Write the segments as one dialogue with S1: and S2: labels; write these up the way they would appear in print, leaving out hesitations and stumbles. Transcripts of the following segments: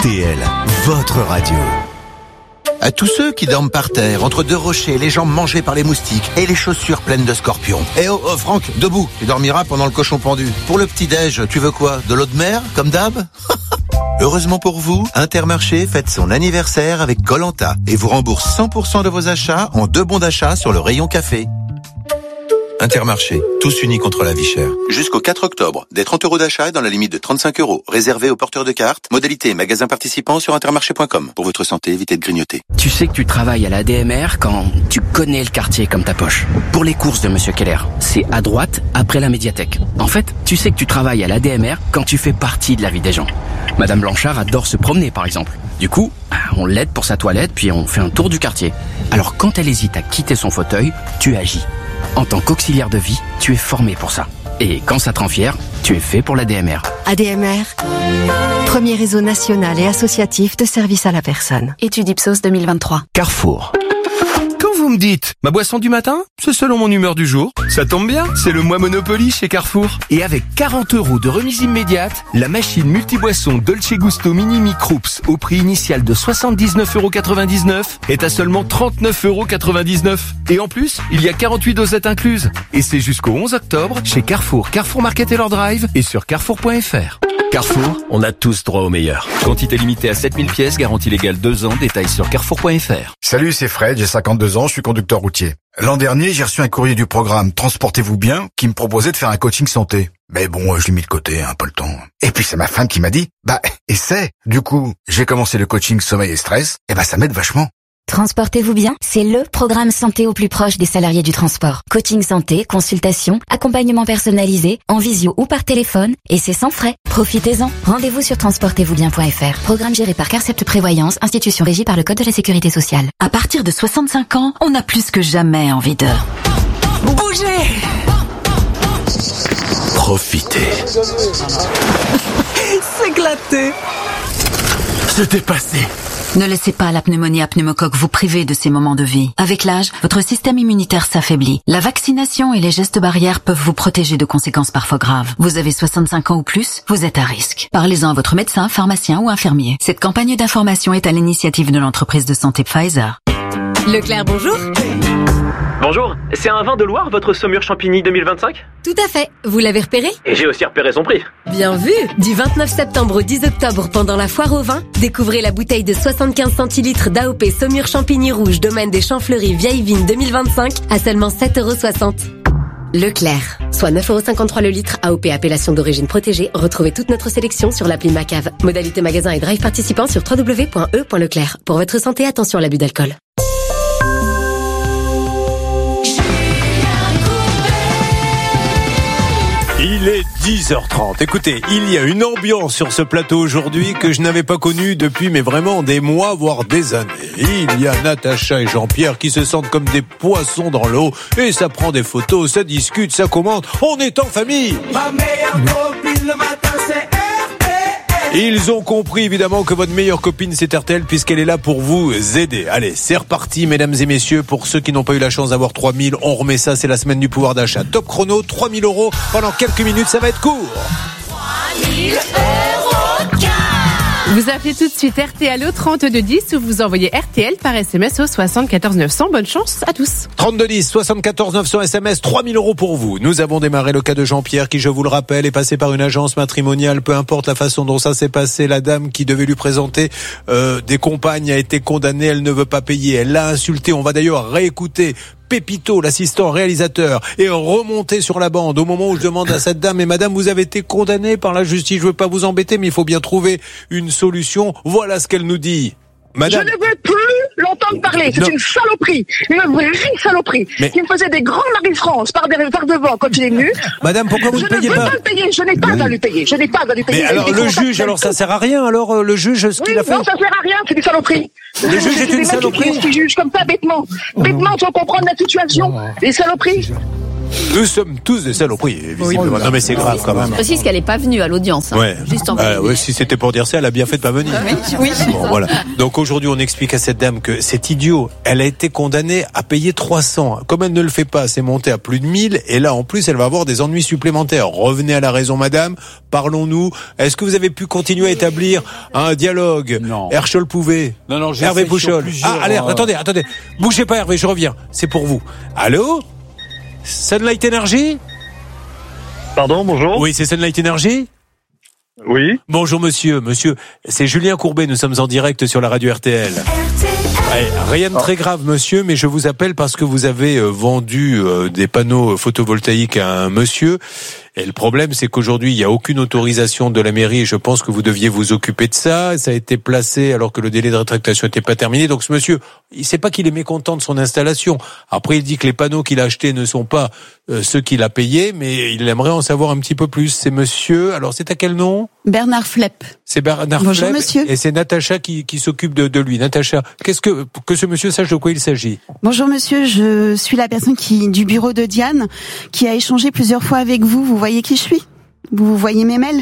S1: RTL, votre radio.
S2: À tous ceux qui dorment par terre, entre deux rochers, les jambes mangées par les moustiques et les chaussures pleines de scorpions. Eh oh, Franck, debout, tu dormiras pendant le cochon pendu. Pour le petit-déj, tu veux quoi? De l'eau de mer, comme d'hab? Heureusement pour vous, Intermarché fête son anniversaire avec Koh-Lanta et vous rembourse 100% de vos achats en 2 bons d'achat sur le rayon café. Intermarché, tous unis contre la vie chère. Jusqu'au 4 octobre, des 30 € d'achat dans la limite de 35 €, réservés aux porteurs de cartes. Modalité et magasins participants sur intermarché.com. Pour votre santé, évitez de grignoter.
S3: Tu sais que tu travailles à la DMR quand tu connais le quartier comme ta poche. Pour les courses de Monsieur Keller, c'est à droite, après la médiathèque. En fait, tu sais que tu travailles à la DMR quand tu fais partie de la vie des gens. Madame Blanchard adore se promener, par exemple. Du coup, on l'aide pour sa toilette, puis on fait un tour du quartier. Alors quand elle hésite à quitter son fauteuil, tu agis. En tant qu'auxiliaire de vie, tu es formé pour ça. Et quand ça te rend fier, tu es fait pour la DMR.
S4: ADMR, premier réseau national et associatif de services à la personne.
S5: Étude Ipsos 2023.
S1: Carrefour.
S6: Quand vous me dites ma boisson du matin, c'est selon mon humeur du jour. Ça tombe bien, c'est le mois Monopoly chez Carrefour. Et avec 40 € de remise immédiate, la machine multiboisson Dolce Gusto Mini Microups au prix initial de 79,99 € est à seulement 39,99 €. Et en plus, il y a 48 dosettes incluses. Et c'est jusqu'au 11 octobre chez Carrefour, Carrefour Market et leur drive et sur carrefour.fr. Carrefour, on a tous droit au meilleur. Quantité limitée à 7000 pièces, garantie légale 2 ans, détails sur carrefour.fr.
S7: Salut, c'est Fred, j'ai 52 ans, je suis conducteur routier. L'an dernier, j'ai reçu un courrier du programme Transportez-vous bien qui me proposait de faire un coaching santé. Mais bon, je l'ai mis de côté, pas le temps. Et puis c'est ma femme qui m'a dit, essaie. Du coup, j'ai commencé le coaching sommeil et stress, et ça m'aide vachement.
S8: Transportez-vous bien, c'est le programme santé au plus proche des salariés du transport. Coaching santé, consultation, accompagnement personnalisé, en visio ou par téléphone, et c'est sans frais. Profitez-en. Rendez-vous sur transportezvousbien.fr. Programme géré par Carcept Prévoyance, institution régie par le Code de la Sécurité sociale.
S5: À partir de 65 ans, on a plus que jamais envie de bouger.
S1: Profitez.
S5: S'éclater.
S1: Se dépasser.
S5: Ne laissez pas la pneumonie à pneumocoque vous priver de ces moments de vie. Avec l'âge, votre système immunitaire s'affaiblit. La vaccination et les gestes barrières peuvent vous protéger de conséquences parfois graves. Vous avez 65 ans ou plus, vous êtes à risque. Parlez-en à votre médecin, pharmacien ou infirmier. Cette campagne d'information est à l'initiative de l'entreprise de santé Pfizer.
S9: Leclerc, bonjour.
S10: Bonjour, c'est un vin de Loire, votre Saumur Champigny 2025 ?
S9: Tout à fait, vous l'avez repéré ?
S10: Et j'ai aussi repéré son prix.
S9: Bien vu. Du 29 septembre au 10 octobre, pendant la foire au vin, découvrez la bouteille de 75 centilitres d'AOP Saumur Champigny Rouge, domaine des Champs-Fleuris, Vieille Vigne 2025, à seulement 7,60 €. Leclerc, soit 9,53 € le litre, AOP appellation d'origine protégée. Retrouvez toute notre sélection sur l'appli Macave. Modalité magasin et drive participant sur www.e.leclerc. Pour votre santé, attention à l'abus d'alcool.
S11: Il est 10h30. Écoutez, il y a une ambiance sur ce plateau aujourd'hui que je n'avais pas connue depuis, mais vraiment des mois, voire des années. Il y a Natacha et Jean-Pierre qui se sentent comme des poissons dans l'eau, et ça prend des photos, ça discute, ça commente. On est en famille.
S12: Ma meilleure copine le matin, c'est
S11: Ils ont compris évidemment que votre meilleure copine c'est RTL puisqu'elle est là pour vous aider. Allez, c'est reparti mesdames et messieurs. Pour ceux qui n'ont pas eu la chance d'avoir 3000, on remet ça, c'est la semaine du pouvoir d'achat. Top chrono, 3000 € pendant quelques minutes, ça va être court.
S13: 3000 €. Vous appelez tout de suite RTL au 3210 ou vous envoyez RTL par SMS au 74 900. Bonne chance à tous.
S11: 3210, 74 900 SMS, 3000 € pour vous. Nous avons démarré le cas de Jean-Pierre qui, je vous le rappelle, est passé par une agence matrimoniale. Peu importe la façon dont ça s'est passé, la dame qui devait lui présenter des compagnes a été condamnée. Elle ne veut pas payer. Elle l'a insulté. On va d'ailleurs réécouter Pépito, l'assistant réalisateur, est remonté sur la bande au moment où je demande à cette dame, mais madame, vous avez été condamnée par la justice, je veux pas vous embêter, mais il faut bien trouver une solution. Voilà ce qu'elle nous dit. Madame.
S14: Je ne veux plus l'entendre parler. C'est une saloperie. Une vraie saloperie. Mais... qui me faisait des grands Marie-France par devant quand je l'ai venu.
S11: Madame, pourquoi vous ne payez pas?
S14: Je ne veux pas le payer. Je n'ai pas à lui payer. Je n'ai pas à lui payer.
S11: Mais alors, le juge, alors ça sert à rien, alors, le juge, ce qu'il a fait?
S14: Non, ça sert à rien. C'est une saloperie.
S11: Le juge est une saloperie?
S14: Qui juge comme ça, bêtement. Bêtement, sans comprendre la situation. Les saloperies.
S11: Nous sommes tous des saloperies, visiblement.
S15: Oui,
S11: non, mais c'est grave quand même.
S15: Je précise qu'elle n'est pas venue à l'audience. Hein.
S11: Ouais.
S15: Juste en
S11: Ouais, si c'était pour dire ça, elle a bien fait de pas venir.
S15: Oui.
S11: Bon, voilà. Donc aujourd'hui, on explique à cette dame que c'est idiot. Elle a été condamnée à payer 300. Comme elle ne le fait pas, c'est monté à plus de 1000. Et là, en plus, elle va avoir des ennuis supplémentaires. Revenez à la raison, madame. Parlons-nous. Est-ce que vous avez pu continuer à établir un dialogue?
S16: Non.
S11: Herschel Pouvet.
S16: Non,
S11: Hervé Pouchol. Allez, attendez. Bougez pas, Hervé, je reviens. C'est pour vous. Allô? Sunlight Energy?
S17: Pardon, bonjour.
S11: Oui, c'est Sunlight Energy?
S17: Oui.
S11: Bonjour monsieur, c'est Julien Courbet, nous sommes en direct sur la radio RTL. Ouais, rien de très grave monsieur, mais je vous appelle parce que vous avez vendu des panneaux photovoltaïques à un monsieur. Et le problème, c'est qu'aujourd'hui, il n'y a aucune autorisation de la mairie et je pense que vous deviez vous occuper de ça. Ça a été placé alors que le délai de rétractation n'était pas terminé. Donc ce monsieur, il ne sait pas qu'il est mécontent de son installation. Après, il dit que les panneaux qu'il a achetés ne sont pas ceux qu'il a payés, mais il aimerait en savoir un petit peu plus. C'est monsieur, alors c'est à quel nom?
S18: Bernard Flepp.
S11: C'est Bernard
S18: Bonjour,
S11: Flepp.
S18: monsieur.
S11: Et c'est Natacha qui s'occupe de lui. Natacha, qu'est-ce que ce monsieur sache de quoi il s'agit?
S18: Bonjour monsieur, je suis la personne du bureau de Diane qui a échangé plusieurs fois avec vous. Vous voyez qui je suis? Vous voyez mes mails?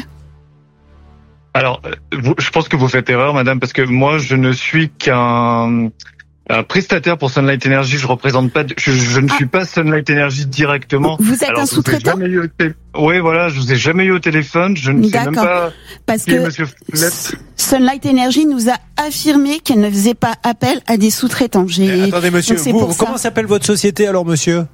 S17: Alors, je pense que vous faites erreur, madame, parce que moi, je ne suis qu'un prestataire pour Sunlight Energy. Je représente pas, je ne suis pas Sunlight Energy directement.
S18: Vous êtes un sous-traitant?
S17: Oui, voilà, je vous ai jamais eu au téléphone. Je ne sais même pas
S18: parce
S17: qui est
S18: que
S17: monsieur Flepp.
S18: Sunlight Energy nous a affirmé qu'elle ne faisait pas appel à des sous-traitants.
S11: Attendez, monsieur, comment s'appelle votre société alors, monsieur?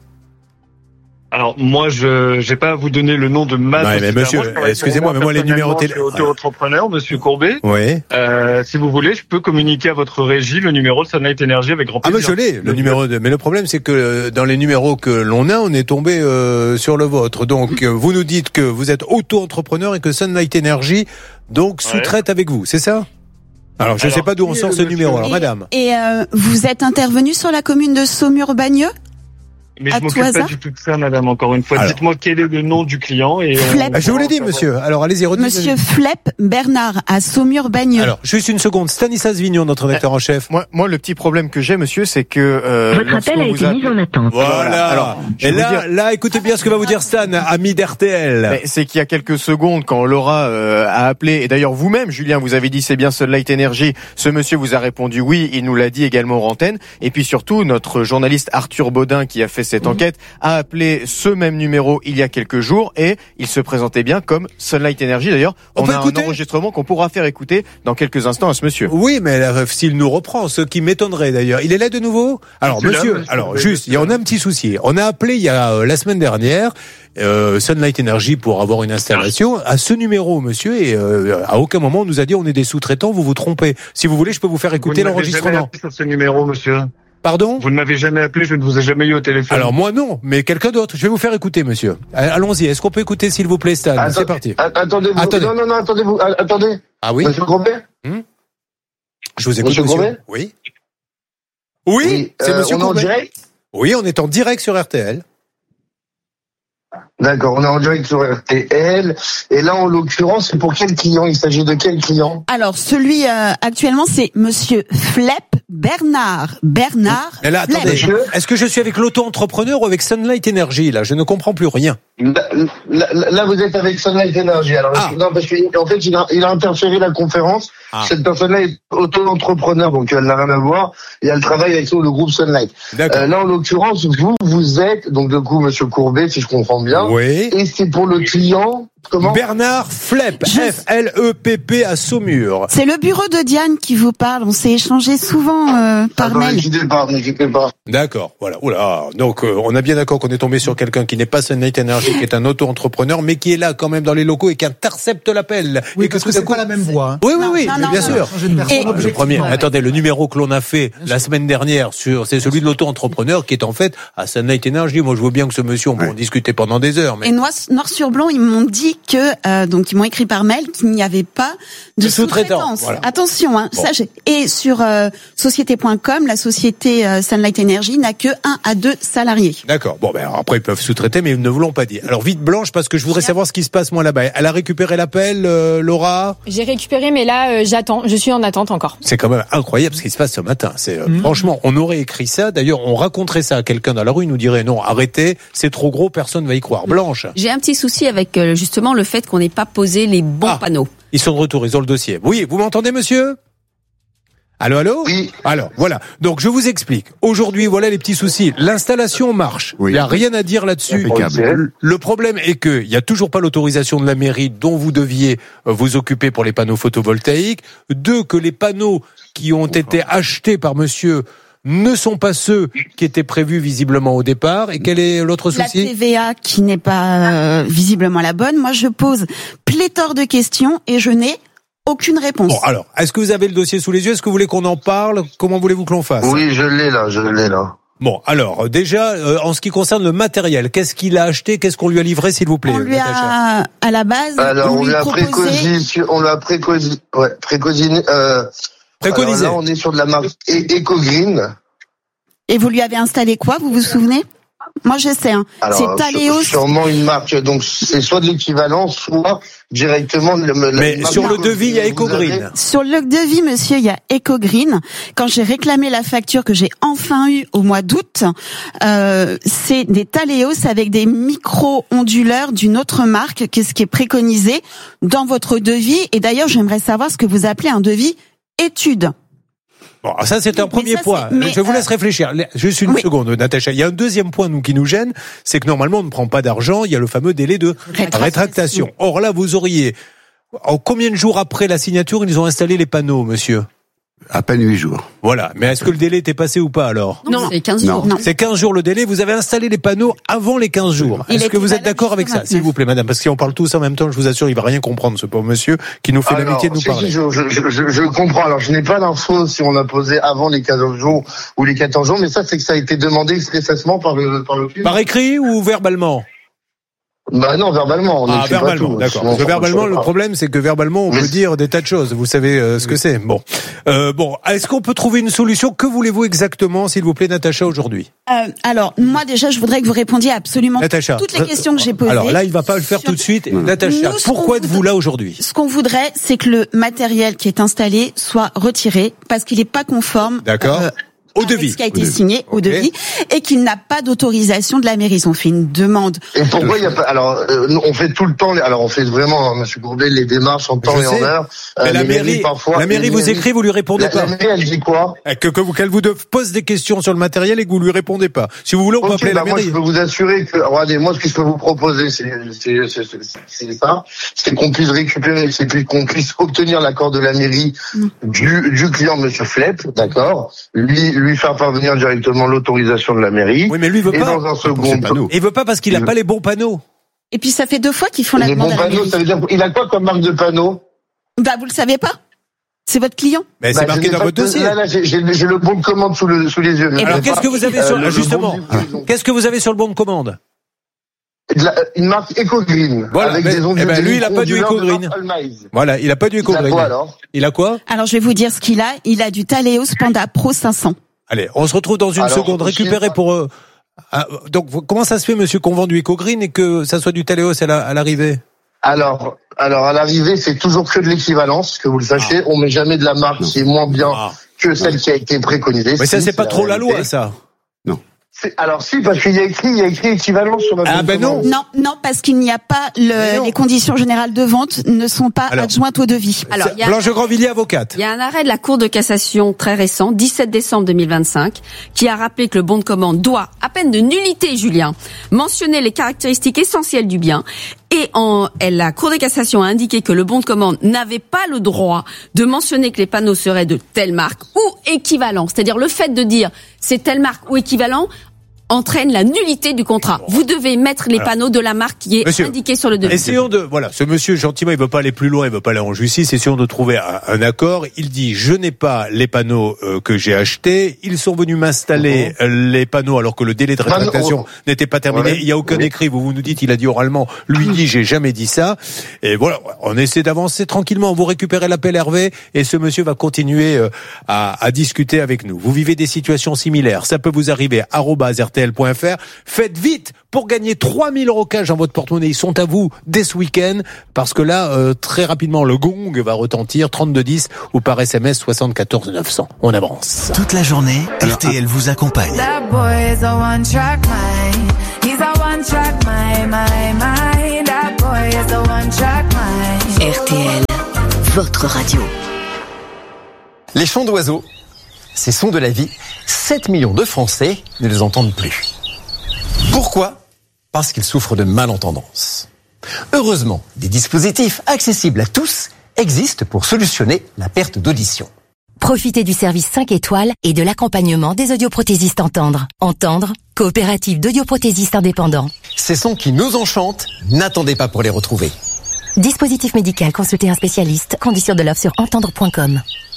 S17: Alors moi, je n'ai pas à vous donner le nom de ma société.
S11: Mais monsieur, excusez-moi, mais moi les numéros
S17: télé. Je suis auto-entrepreneur, monsieur Courbet.
S11: Oui.
S17: Si vous voulez, je peux communiquer à votre régie le numéro de Sunlight Energy avec grand plaisir.
S11: Ah, mais je l'ai, le numéro 2. Mais le problème, c'est que dans les numéros que l'on a, on est tombé sur le vôtre. Donc, vous nous dites que vous êtes auto-entrepreneur et que Sunlight Energy, donc, sous-traite avec vous, c'est ça? Alors, je ne sais pas d'où on sort ce numéro. Alors, madame.
S18: Et vous êtes intervenu sur la commune de Saumur-Bagneux?
S17: Mais je m'occupe pas du tout de ça, madame, encore une fois.
S11: Alors.
S17: Dites-moi quel est le nom du client et
S11: je vous l'ai dit, monsieur. Alors, allez-y, redites.
S18: Monsieur Flepp Bernard à Saumur-Bagneux.
S11: Alors, juste une seconde. Stanislas Vignon, notre rédacteur en chef.
S19: Moi, le petit problème que j'ai, monsieur, c'est que
S9: votre appel a été mis en attente.
S11: Voilà.
S19: Alors,
S11: et là, écoutez bien ce que va vous dire Stan, ami d'RTL.
S19: C'est qu'il y a quelques secondes, quand Laura a appelé, et d'ailleurs vous-même, Julien, vous avez dit c'est bien Sunlight Energy. Ce monsieur vous a répondu oui, il nous l'a dit également aux antennes. Et puis surtout, notre journaliste Arthur Baudin, qui a fait cette enquête, a appelé ce même numéro il y a quelques jours et il se présentait bien comme Sunlight Energy. D'ailleurs, on a un enregistrement qu'on pourra faire écouter dans quelques instants à ce monsieur.
S11: Oui, mais s'il nous reprend, ce qui m'étonnerait d'ailleurs. Il est là de nouveau? Alors, monsieur, juste, on a un petit souci. On a appelé il y a la semaine dernière Sunlight Energy pour avoir une installation à ce numéro, monsieur, et à aucun moment on nous a dit on est des sous-traitants, vous vous trompez. Si vous voulez, je peux vous faire écouter l'enregistrement.
S17: Vous ne m'avez jamais appelé sur ce numéro, monsieur.
S11: Pardon?
S17: Vous ne m'avez jamais appelé, je ne vous ai jamais eu au téléphone.
S11: Alors moi non, mais quelqu'un d'autre. Je vais vous faire écouter, monsieur. Allons-y. Est-ce qu'on peut écouter, s'il vous plaît, Stan? C'est parti.
S20: Attendez-vous. Non, attendez-vous. Attendez.
S11: Ah oui?
S20: Monsieur Courbet?
S11: Je vous écoute,
S20: monsieur. Courbet?
S11: Oui. Oui, c'est monsieur
S20: Courbet. On est en direct?
S11: Oui, on est en direct sur RTL.
S20: D'accord, on est en direct sur RTL. Et là, en l'occurrence, c'est pour quel client? Il s'agit de quel client?
S18: Alors, celui actuellement, c'est monsieur Flepp Bernard.
S11: Mais là, attendez, est-ce que je suis avec l'auto-entrepreneur ou avec Sunlight Energy, là? Je ne comprends plus rien.
S20: Là, vous êtes avec Sunlight Energy. Alors, non, parce qu'en fait, il a interféré la conférence. Cette personne-là est auto-entrepreneur, donc elle n'a rien à voir. Et elle travaille avec le groupe Sunlight. Là, en l'occurrence, vous êtes, donc du coup, monsieur Courbet, si je comprends bien.
S11: Oui.
S20: Et c'est pour le client. Comment?
S11: Bernard Flepp, F-L-E-P-P à Saumur.
S18: C'est le bureau de Diane qui vous parle. On s'est échangé souvent par mail.
S20: N'hésitez pas.
S11: D'accord, voilà. Oula. Donc, on a bien d'accord qu'on est tombé sur quelqu'un qui n'est pas Sunlight Energy, qui est un auto-entrepreneur, mais qui est là quand même dans les locaux et qui intercepte l'appel.
S21: Oui, parce que c'est pas la même voix. Hein.
S11: Oui, bien sûr. Le premier. Attendez, le numéro que l'on a fait la semaine dernière c'est celui de l'auto-entrepreneur qui est en fait à Sunlight Energy. Moi, je veux bien que ce monsieur, on peut en discuter pendant des heures. Mais...
S18: Et noir sur blanc, ils m'ont dit dit que donc ils m'ont écrit par mail qu'il n'y avait pas de sous-traitance. Voilà. Attention, hein, bon. Et sur société.com, la société Sunlight Energy n'a que 1 à 2 salariés.
S11: D'accord. Bon, alors après ils peuvent sous-traiter, mais ils ne vous l'ont pas dit. Alors vite Blanche, parce que je voudrais savoir ce qui se passe moi là-bas. Elle a récupéré l'appel, Laura.
S16: J'ai récupéré, mais là j'attends. Je suis en attente encore.
S11: C'est quand même incroyable ce qui se passe ce matin. C'est franchement, on aurait écrit ça. D'ailleurs, on raconterait ça à quelqu'un dans la rue, il nous dirait non, arrêtez, c'est trop gros, personne ne va y croire. Blanche.
S15: J'ai un petit souci avec justement le fait qu'on n'ait pas posé les bons panneaux.
S11: Ils sont de retour, ils ont le dossier. Oui, vous m'entendez, monsieur ? Allô, allô ?
S20: Oui.
S11: Alors, voilà. Donc, je vous explique. Aujourd'hui, voilà les petits soucis. L'installation marche. Oui. Il n'y a rien à dire là-dessus. Le problème est qu'il n'y a toujours pas l'autorisation de la mairie dont vous deviez vous occuper pour les panneaux photovoltaïques. 2, que les panneaux qui ont été achetés par monsieur ne sont pas ceux qui étaient prévus visiblement au départ. Et quel est l'autre souci ?
S18: La TVA qui n'est pas visiblement la bonne. Moi, je pose pléthore de questions et je n'ai aucune réponse.
S11: Bon, alors, est-ce que vous avez le dossier sous les yeux ? Est-ce que vous voulez qu'on en parle ? Comment voulez-vous que l'on fasse ?
S20: Oui, je l'ai là.
S11: Bon, alors, déjà, en ce qui concerne le matériel, qu'est-ce qu'il a acheté ? Qu'est-ce qu'on lui a livré, s'il vous plaît ?
S18: On lui a, à la base,
S20: alors, on lui a préconisé. Là, on est sur de la marque EcoGreen.
S18: Et vous lui avez installé quoi ? Vous vous souvenez ? Moi, je sais. Hein.
S20: Alors,
S18: c'est Taléos.
S20: Sûrement une marque. Donc, c'est soit de l'équivalent, soit directement.
S11: Mais sur le devis, il y a EcoGreen.
S18: Sur le devis, monsieur, il y a EcoGreen. Quand j'ai réclamé la facture que j'ai enfin eue au mois d'août, c'est des Taléos avec des micro-onduleurs d'une autre marque, qu'est-ce qui est préconisé dans votre devis. Et d'ailleurs, j'aimerais savoir ce que vous appelez un devis étude.
S11: Bon, ça c'est un premier point. Je vous laisse réfléchir. Juste une seconde, Natacha. Il y a un deuxième point qui nous gêne, c'est que normalement on ne prend pas d'argent. Il y a le fameux délai de rétractation. Or là, vous auriez en combien de jours après la signature ils ont installé les panneaux, monsieur ?
S21: À peine 8 jours.
S11: Voilà. Mais est-ce que le délai était passé ou pas alors ?
S15: Non, c'est 15 jours.
S11: Non. C'est 15 jours le délai. Vous avez installé les panneaux avant les 15 jours. Est-ce que vous êtes d'accord avec ça, s'il vous plaît, madame ? Parce qu'on parle tous en même temps, je vous assure, il va rien comprendre, ce pauvre monsieur qui nous fait l'amitié de nous parler.
S20: Je comprends. Alors, je n'ai pas l'info si on a posé avant les 15 jours ou les 14 jours, mais ça, c'est que ça a été demandé expressément par le client.
S11: Par écrit ou verbalement ?
S20: Bah non, verbalement.
S11: Verbalement, d'accord. Parce que verbalement, le problème, c'est que verbalement, on peut dire des tas de choses. Vous savez ce que c'est. Bon, est-ce qu'on peut trouver une solution ? Que voulez-vous exactement, s'il vous plaît, Natacha, aujourd'hui ?
S18: Alors, moi déjà, je voudrais que vous répondiez à absolument
S11: Natacha,
S18: toutes les questions que j'ai posées.
S11: Alors là, il va pas le faire tout de suite. Natacha, pourquoi êtes-vous là aujourd'hui ?
S18: Ce qu'on voudrait, c'est que le matériel qui est installé soit retiré parce qu'il n'est pas conforme.
S11: D'accord. Au devis.
S18: Ce qui a été signé au devis et qu'il n'a pas d'autorisation de la mairie. Ils ont fait une demande.
S20: Et pourquoi il y a pas, alors, on fait tout le temps, on fait vraiment, monsieur Courbet, les démarches en temps et en heure.
S11: Mais la mairie, parfois. La mairie vous écrit, vous lui répondez pas.
S20: La mairie, elle dit quoi?
S11: Qu'elle vous pose des questions sur le matériel et que vous lui répondez pas. Si vous voulez, on peut appeler la mairie.
S20: Moi, je peux vous assurer que, regardez, moi, ce que je peux vous proposer, c'est ça. C'est qu'on puisse récupérer, qu'on puisse obtenir l'accord de la mairie du client, monsieur Flepp, d'accord? Lui faire parvenir directement l'autorisation de la mairie.
S11: Oui, mais lui veut pas.
S20: Dans un second temps.
S11: Il veut pas parce qu'il a pas les bons panneaux.
S18: Et puis ça fait 2 fois qu'ils font la demande.
S20: Les bons panneaux, ça veut dire, il a quoi comme marque de panneaux?
S18: Bah, vous le savez pas? C'est votre client?
S11: Mais c'est marqué dans votre dossier.
S20: Là, j'ai le bon de commande sous les yeux.
S11: Alors, qu'est-ce que vous avez sur, justement, qu'est-ce que vous avez sur le bon de commande?
S20: Une marque EcoGreen.
S11: Voilà, avec des ondes lui, il a pas du EcoGreen. Voilà, il a pas du EcoGreen.
S20: Il a quoi, alors?
S11: Il a quoi?
S18: Alors, je vais vous dire ce qu'il a. Il a du Taléos Panda Pro 500.
S11: Allez, on se retrouve dans une seconde. Récupéré pour... donc, comment ça se fait, monsieur, qu'on vend du EcoGreen et que ça soit du Taléos à l'arrivée?
S20: Alors, à l'arrivée, c'est toujours que de l'équivalence, que vous le sachiez. On met jamais de la marque qui est moins bien que celle qui a été préconisée.
S11: Mais ça, c'est pas trop la loi, ça.
S20: Alors si, parce qu'il y a écrit équivalence sur la
S11: Ah ben non.
S18: Non, parce qu'il n'y a pas les conditions générales de vente ne sont pas adjointes au devis.
S15: Alors,
S11: Blanche Grandvilliers, avocate.
S15: Il y a un arrêt de la Cour de cassation très récent, 17 décembre 2025, qui a rappelé que le bon de commande doit, à peine de nullité, Julien, mentionner les caractéristiques essentielles du bien. Et la Cour de cassation a indiqué que le bon de commande n'avait pas le droit de mentionner que les panneaux seraient de telle marque ou équivalent. C'est-à-dire le fait de dire c'est telle marque ou équivalent, entraîne la nullité du contrat. Vous devez mettre les panneaux de la marque qui est indiquée sur le devis.
S11: Essayons ce monsieur, gentiment, il veut pas aller plus loin, il veut pas aller en justice, essayons de trouver un accord. Il dit, je n'ai pas les panneaux que j'ai achetés, ils sont venus m'installer les panneaux alors que le délai de rétractation n'était pas terminé. Il y a aucun écrit, vous nous dites, il a dit oralement, lui dit, j'ai jamais dit ça. Et voilà, on essaie d'avancer tranquillement, vous récupérez l'appel Hervé, et ce monsieur va continuer à discuter avec nous. Vous vivez des situations similaires, ça peut vous arriver, @rtl.fr. Faites vite pour gagner 3000 € cash dans votre porte-monnaie. Ils sont à vous dès ce week-end, parce que là, très rapidement, le gong va retentir, 3210 ou par SMS 74 900. On avance.
S1: Toute la journée, RTL vous accompagne.
S21: RTL, votre radio. Les chants d'oiseaux, ces sons de la vie, 7 millions de Français ne les entendent plus. Pourquoi ? Parce qu'ils souffrent de malentendance. Heureusement, des dispositifs accessibles à tous existent pour solutionner la perte d'audition.
S22: Profitez du service 5 étoiles et de l'accompagnement des audioprothésistes Entendre. Entendre, coopérative d'audioprothésistes indépendants.
S21: Ces sons qui nous enchantent, n'attendez pas pour les retrouver.
S22: Dispositif médical, consultez un spécialiste. Conditions de l'offre sur entendre.com.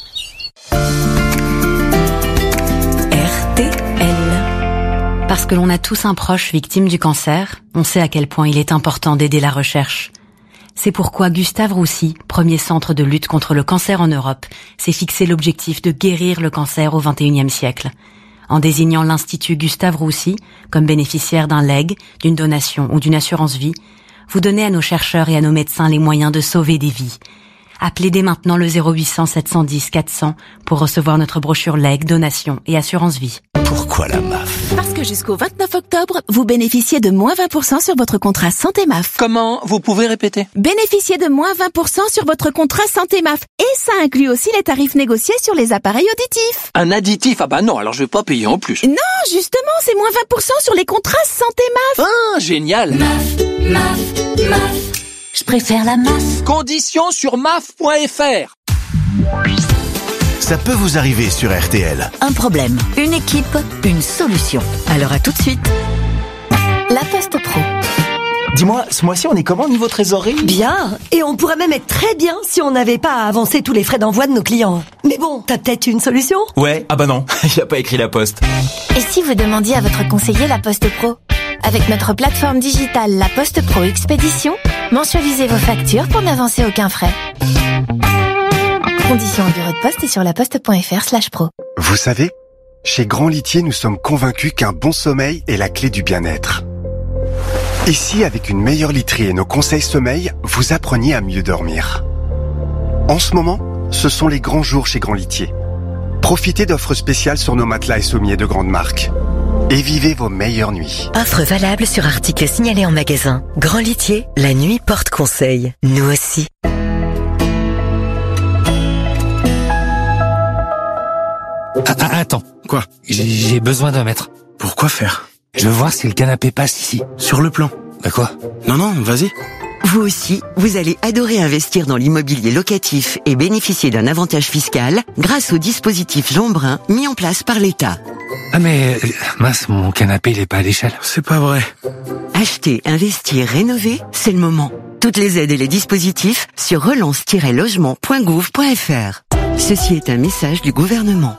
S5: Parce que l'on a tous un proche victime du cancer, on sait à quel point il est important d'aider la recherche. C'est pourquoi Gustave Roussy, premier centre de lutte contre le cancer en Europe, s'est fixé l'objectif de guérir le cancer au XXIe siècle. En désignant l'Institut Gustave Roussy comme bénéficiaire d'un legs, d'une donation ou d'une assurance vie, vous donnez à nos chercheurs et à nos médecins les moyens de sauver des vies. Appelez dès maintenant le 0800 710 400 pour recevoir notre brochure legs, donation et assurance vie.
S1: Pourquoi la MAF ?
S23: Parce que jusqu'au 29 octobre, vous bénéficiez de moins 20% sur votre contrat santé MAF.
S24: Comment ? Vous pouvez répéter ?
S23: Bénéficiez de moins 20% sur votre contrat santé MAF. Et ça inclut aussi les tarifs négociés sur les appareils auditifs.
S24: Un additif ? Ah bah non, alors je vais pas payer en plus.
S23: Non, justement, c'est moins 20% sur les contrats santé MAF.
S24: Ah, génial.
S23: MAF.
S24: Je préfère la MAF. Conditions sur maf.fr.
S1: Ça peut vous arriver sur RTL.
S22: Un problème, une équipe, une solution. Alors à tout de suite. La Poste Pro.
S24: Dis-moi, ce mois-ci, on est comment niveau trésorerie ?
S25: Bien, et on pourrait même être très bien si on n'avait pas à avancer tous les frais d'envoi de nos clients. Mais bon, t'as peut-être une solution ?
S24: Ouais, ah bah non, il a pas écrit la Poste.
S22: Et si vous demandiez à votre conseiller La Poste Pro ? Avec notre plateforme digitale La Poste Pro Expédition, mensualisez vos factures pour n'avancer aucun frais. Conditions au bureau de poste et sur laposte.fr/pro.
S26: Vous savez, chez Grand Litier, nous sommes convaincus qu'un bon sommeil est la clé du bien-être. Et si, avec une meilleure literie et nos conseils sommeil, vous appreniez à mieux dormir ? En ce moment, ce sont les grands jours chez Grand Litier. Profitez d'offres spéciales sur nos matelas et sommiers de grande marque. Et vivez vos meilleures nuits.
S22: Offre valable sur articles signalés en magasin. Grand Litier, la nuit porte conseil. Nous aussi.
S27: Attends, quoi ? J'ai besoin d'un mètre.
S1: Pourquoi faire ?
S27: Je veux voir si le canapé passe ici.
S1: Sur le plan.
S27: Bah quoi ?
S1: Non, vas-y.
S28: Vous aussi, vous allez adorer investir dans l'immobilier locatif et bénéficier d'un avantage fiscal grâce au dispositif Jeanbrun mis en place par l'État.
S27: Ah mais, mince, mon canapé il est pas à l'échelle.
S1: C'est pas vrai.
S28: Acheter, investir, rénover, c'est le moment. Toutes les aides et les dispositifs sur relance-logement.gouv.fr. Ceci est un message du gouvernement.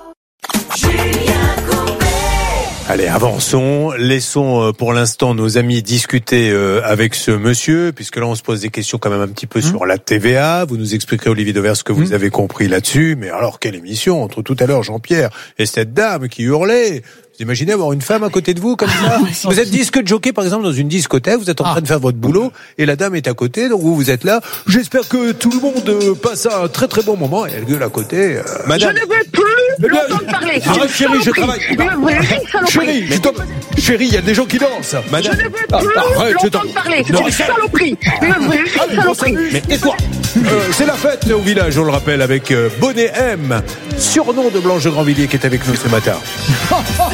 S11: Allez, avançons. Laissons pour l'instant nos amis discuter avec ce monsieur, puisque là on se pose des questions quand même un petit peu sur la TVA. Vous nous expliquerez, Olivier Dauvert, ce que vous avez compris là-dessus. Mais alors, quelle émission entre tout à l'heure Jean-Pierre et cette dame qui hurlait. Vous imaginez avoir une femme à côté de vous comme ça? Vous êtes disque jockey par exemple dans une discothèque, vous êtes en train de faire votre boulot et la dame est à côté, donc vous êtes là. J'espère que tout le monde passe un très très bon moment. Et elle gueule à côté.
S14: Madame. Je ne veux plus l'entendre parler.
S11: Arrête chérie, je travaille. Chérie, il y a des gens qui dansent. Madame.
S14: Je ne veux plus l'entendre parler. C'est une saloperie. Une vraie saloperie.
S11: Mais tais-toi. C'est la fête au village, on le rappelle, avec Bonnet M, surnom de Blanche de Grandvilliers qui est avec nous ce matin.